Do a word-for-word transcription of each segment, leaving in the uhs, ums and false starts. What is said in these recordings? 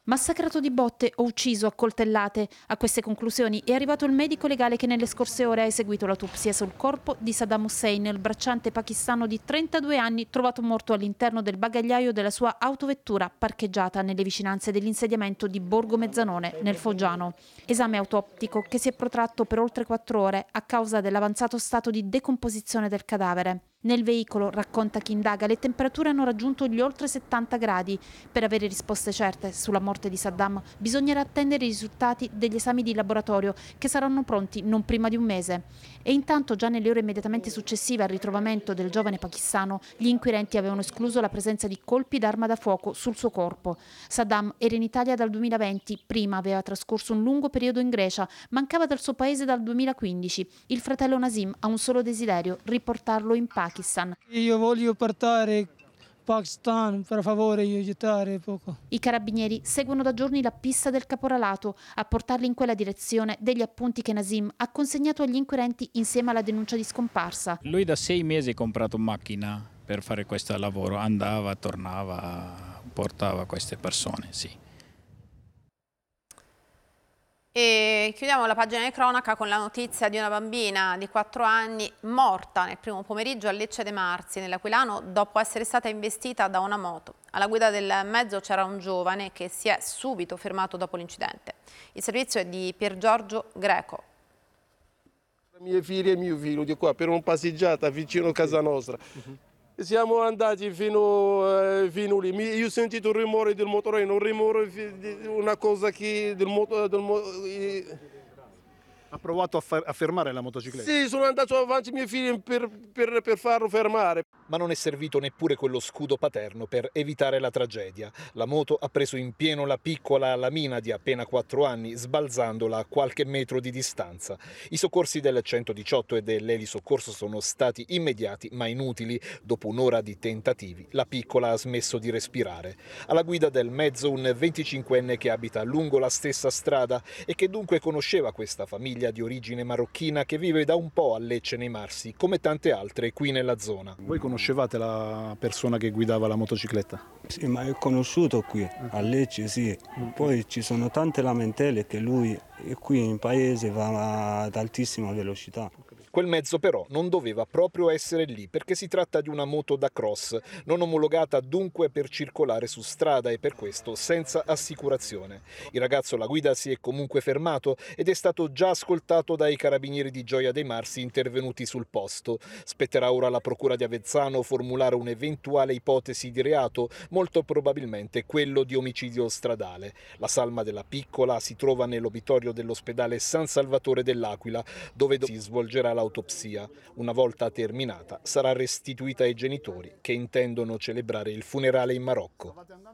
Massacrato di botte o ucciso a coltellate. A queste conclusioni è arrivato il medico legale che nelle scorse ore ha eseguito l'autopsia sul corpo di Saddam Hussein, il bracciante pakistano di trentadue anni trovato morto all'interno del bagagliaio della sua autovettura parcheggiata nelle vicinanze dell'insediamento di Borgo Mezzanone, nel Foggiano. Esame autoptico che si è protratto per oltre quattro ore a causa dell'avanzato stato di decomposizione del cadavere. Nel veicolo, racconta chi indaga, le temperature hanno raggiunto gli oltre settanta gradi. Per avere risposte certe sulla morte di Saddam bisognerà attendere i risultati degli esami di laboratorio che saranno pronti non prima di un mese. E intanto già nelle ore immediatamente successive al ritrovamento del giovane pakistano gli inquirenti avevano escluso la presenza di colpi d'arma da fuoco sul suo corpo. Saddam era in Italia dal duemilaventi, prima aveva trascorso un lungo periodo in Grecia, mancava dal suo paese dal duemilaquindici. Il fratello Nasim ha un solo desiderio, riportarlo in Pakistan. Io voglio portare Pakistan, per favore, aiutare poco. I carabinieri seguono da giorni la pista del caporalato. A portarli in quella direzione degli appunti che Nasim ha consegnato agli inquirenti insieme alla denuncia di scomparsa. Lui da sei mesi ha comprato macchina per fare questo lavoro, andava, tornava, portava queste persone, sì. E chiudiamo la pagina di cronaca con la notizia di una bambina di quattro anni morta nel primo pomeriggio a Lecce de' Marsi, nell'Aquilano, dopo essere stata investita da una moto. Alla guida del mezzo c'era un giovane che si è subito fermato dopo l'incidente. Il servizio è di Pier Giorgio Greco. Mie figlie e mio figlio di qua per una passeggiata vicino a casa nostra. Uh-huh. Siamo andati fino, eh, fino lì. Io ho sentito il rumore del motorino, un rumore, una cosa che del moto, del mo Ha provato a, far, a fermare la motocicletta? Sì, sono andato avanti ai miei figli per, per, per farlo fermare. Ma non è servito neppure quello scudo paterno per evitare la tragedia. La moto ha preso in pieno la piccola Lamina di appena quattro anni, sbalzandola a qualche metro di distanza. I soccorsi del centodiciotto e dell'elisoccorso sono stati immediati ma inutili. Dopo un'ora di tentativi, la piccola ha smesso di respirare. Alla guida del mezzo un venticinquenne che abita lungo la stessa strada e che dunque conosceva questa famiglia di origine marocchina che vive da un po' a Lecce nei Marsi, come tante altre qui nella zona. Voi conoscevate la persona che guidava la motocicletta? Sì, ma è conosciuto qui, a Lecce sì. Poi ci sono tante lamentele che lui qui in paese va ad altissima velocità. Quel mezzo però non doveva proprio essere lì perché si tratta di una moto da cross, non omologata dunque per circolare su strada e per questo senza assicurazione. Il ragazzo alla guida si è comunque fermato ed è stato già ascoltato dai carabinieri di Gioia dei Marsi intervenuti sul posto. Spetterà ora alla procura di Avezzano formulare un'eventuale ipotesi di reato, molto probabilmente quello di omicidio stradale. La salma della piccola si trova nell'obitorio dell'ospedale San Salvatore dell'Aquila, dove si svolgerà la L'autopsia. Una volta terminata sarà restituita ai genitori che intendono celebrare il funerale in Marocco.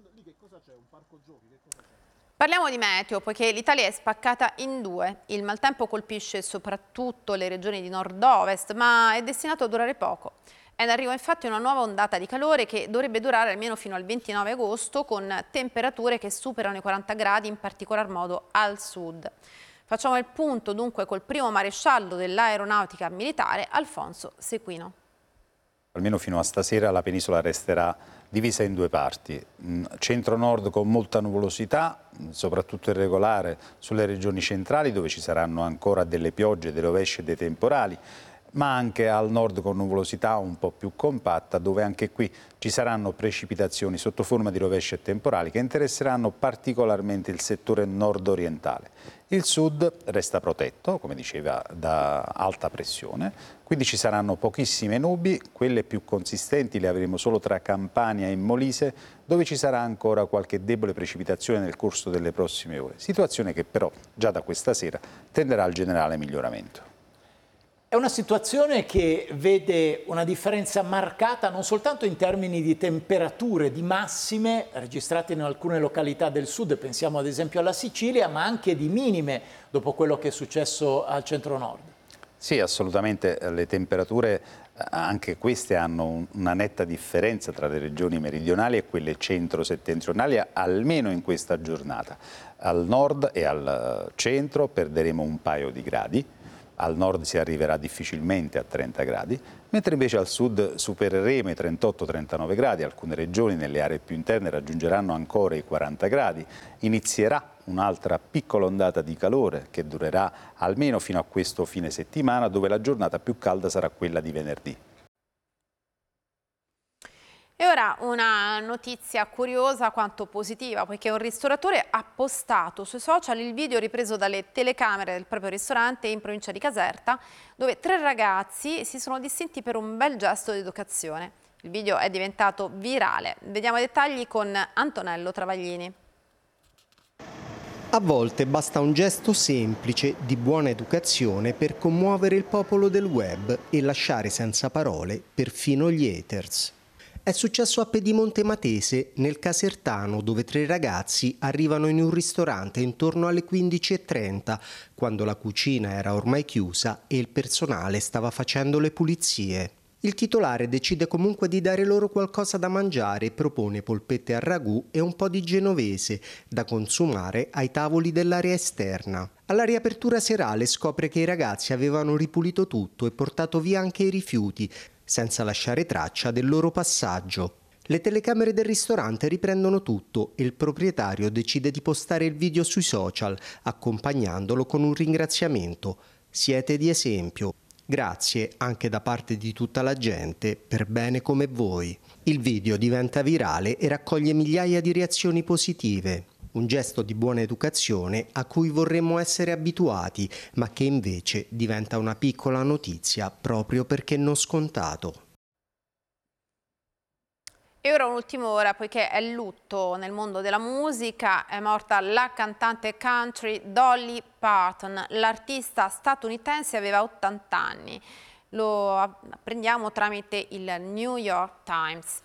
Parliamo di meteo, poiché l'Italia è spaccata in due. Il maltempo colpisce soprattutto le regioni di nord-ovest, ma è destinato a durare poco. È in arrivo infatti una nuova ondata di calore che dovrebbe durare almeno fino al ventinove agosto, con temperature che superano i quaranta gradi, in particolar modo al sud. Facciamo il punto dunque col primo maresciallo dell'aeronautica militare, Alfonso Sequino. Almeno fino a stasera la penisola resterà divisa in due parti, centro-nord con molta nuvolosità, soprattutto irregolare sulle regioni centrali dove ci saranno ancora delle piogge, delle rovesce e dei temporali, ma anche al nord con nuvolosità un po' più compatta, dove anche qui ci saranno precipitazioni sotto forma di rovesce e temporali che interesseranno particolarmente il settore nord-orientale. Il sud resta protetto, come diceva, da alta pressione, quindi ci saranno pochissime nubi, quelle più consistenti le avremo solo tra Campania e Molise, dove ci sarà ancora qualche debole precipitazione nel corso delle prossime ore, situazione che però già da questa sera tenderà al generale miglioramento. È una situazione che vede una differenza marcata non soltanto in termini di temperature, di massime registrate in alcune località del sud, pensiamo ad esempio alla Sicilia, ma anche di minime dopo quello che è successo al centro-nord. Sì, assolutamente, le temperature anche queste hanno una netta differenza tra le regioni meridionali e quelle centro-settentrionali, almeno in questa giornata. Al nord e al centro perderemo un paio di gradi, al nord si arriverà difficilmente a trenta gradi, mentre invece al sud supereremo i trentotto trentanove gradi, alcune regioni nelle aree più interne raggiungeranno ancora i quaranta gradi, inizierà un'altra piccola ondata di calore che durerà almeno fino a questo fine settimana, dove la giornata più calda sarà quella di venerdì. E ora una notizia curiosa quanto positiva, poiché un ristoratore ha postato sui social il video ripreso dalle telecamere del proprio ristorante in provincia di Caserta, dove tre ragazzi si sono distinti per un bel gesto di educazione. Il video è diventato virale. Vediamo i dettagli con Antonello Travaglini. A volte basta un gesto semplice di buona educazione per commuovere il popolo del web e lasciare senza parole perfino gli haters. È successo a Pedimonte Matese, nel Casertano, dove tre ragazzi arrivano in un ristorante intorno alle quindici e trenta, quando la cucina era ormai chiusa e il personale stava facendo le pulizie. Il titolare decide comunque di dare loro qualcosa da mangiare e propone polpette al ragù e un po' di genovese da consumare ai tavoli dell'area esterna. Alla riapertura serale scopre che i ragazzi avevano ripulito tutto e portato via anche i rifiuti, senza lasciare traccia del loro passaggio. Le telecamere del ristorante riprendono tutto e il proprietario decide di postare il video sui social, accompagnandolo con un ringraziamento. Siete di esempio. Grazie anche da parte di tutta la gente per bene come voi. Il video diventa virale e raccoglie migliaia di reazioni positive. Un gesto di buona educazione a cui vorremmo essere abituati, ma che invece diventa una piccola notizia proprio perché non scontato. E ora un'ultima ora, poiché è lutto nel mondo della musica, è morta la cantante country Dolly Parton. L'artista statunitense aveva ottanta anni. Lo apprendiamo tramite il New York Times.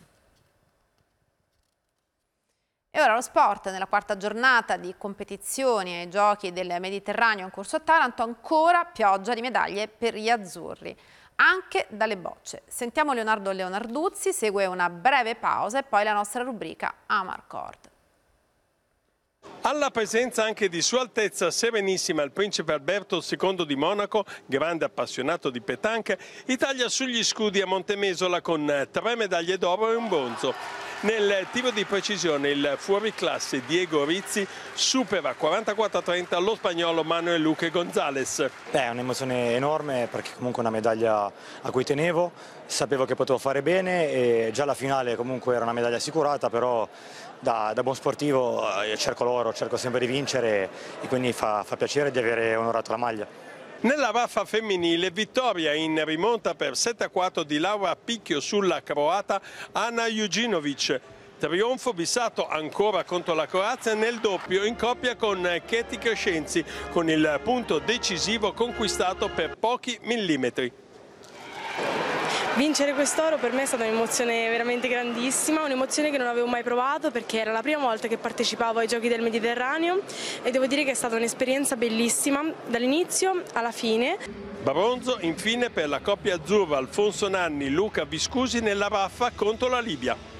E ora lo sport, nella quarta giornata di competizioni ai giochi del Mediterraneo in corso a Taranto, ancora pioggia di medaglie per gli azzurri, anche dalle bocce. Sentiamo Leonardo Leonarduzzi, segue una breve pausa e poi la nostra rubrica Amarcord. Alla presenza anche di Sua Altezza Serenissima il Principe Alberto secondo di Monaco, grande appassionato di pétanque, Italia sugli scudi a Montemesola con tre medaglie d'oro e un bronzo. Nel tiro di precisione il fuoriclasse Diego Rizzi supera quarantaquattro a trenta lo spagnolo Manuel Luque González. Beh, è un'emozione enorme perché comunque è una medaglia a cui tenevo, sapevo che potevo fare bene e già la finale comunque era una medaglia assicurata, però da, da buon sportivo eh, cerco l'oro, cerco sempre di vincere e quindi fa, fa piacere di avere onorato la maglia. Nella raffa femminile vittoria in rimonta per sette a quattro di Laura Picchio sulla croata Ana Jujinovic. Trionfo bissato ancora contro la Croazia nel doppio in coppia con Katie Crescenzi, con il punto decisivo conquistato per pochi millimetri. Vincere quest'oro per me è stata un'emozione veramente grandissima, un'emozione che non avevo mai provato perché era la prima volta che partecipavo ai Giochi del Mediterraneo e devo dire che è stata un'esperienza bellissima dall'inizio alla fine. Bronzo infine per la coppia azzurra Alfonso Nanni, Luca Viscusi nella raffa contro la Libia.